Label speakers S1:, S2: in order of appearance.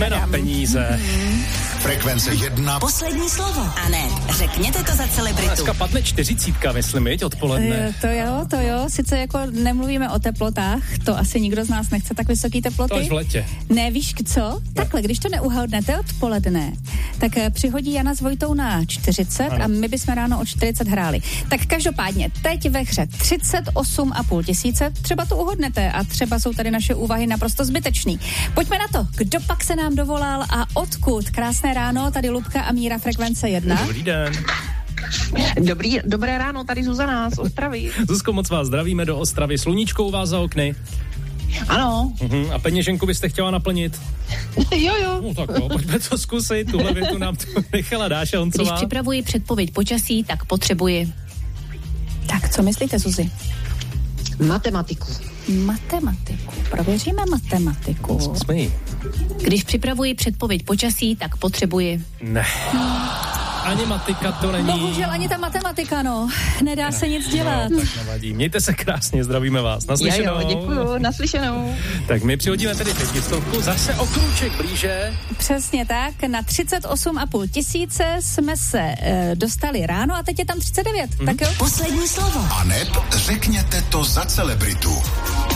S1: Pojďme na peníze.
S2: Frekvence 1.
S3: Poslední slovo. Anet, řekněte to za celebritu.
S1: Dneska padne 40, myslím, viď, odpoledne.
S4: To jo. Sice jako nemluvíme o teplotách, to asi nikdo z nás nechce tak vysoký teploty.
S1: To až v letě.
S4: Ne, víš co? Takhle, když to neuhodnete odpoledne, tak přihodí Jana s Vojtou na 40 a my bychom ráno o 40 hráli. Tak každopádně, teď ve hře 38,5 tisíce, třeba to uhodnete a třeba jsou tady naše úvahy naprosto zbytečný. Pojďme na to, kdo pak se nám dovolal a odkud? Krásné ráno, tady Lubka a Míra, Frekvence 1.
S1: Dobrý den.
S5: Dobré ráno, tady Zuzana z Ostravy.
S1: Zuzko, moc vás zdravíme do Ostravy. Sluníčko u vás za okny?
S5: Ano.
S1: A peněženku byste chtěla naplnit?
S5: Jo.
S1: No tak jo, pojďme to zkusit. Tuhle větu nám tu nechala Dáša Honcová.
S6: Když připravuji předpověď počasí, tak potřebuji.
S4: Tak, co myslíte, Zuzi?
S5: Matematiku.
S4: Prověříme matematiku.
S6: Když připravuji předpověď počasí, tak potřebuji.
S1: Ne. Ani matika to není.
S4: Bohužel ani ta matematika, no. Nedá se nic dělat.
S1: No, tak nevadí. Mějte se krásně, zdravíme vás. Naslyšenou.
S5: Jo, děkuju, naslyšenou.
S1: Tak my přihodíme tedy 500, zase o krůček blíže.
S4: Přesně tak, na 38,5 tisíce jsme se dostali ráno a teď je tam 39. Tak jo?
S3: Poslední slovo.
S2: Anet, řekněte to za celebritu.